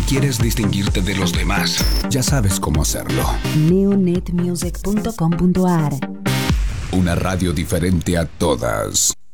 quieres distinguirte de los demás, ya sabes cómo hacerlo. neonetmusic.com.ar. Una radio diferente a todas.